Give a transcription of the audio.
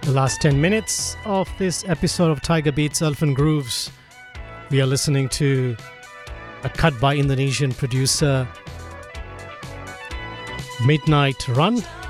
The last 10 minutes of this episode of Tiger Beats Elephant Grooves, we are listening to a cut by Indonesian producer Midnight Run.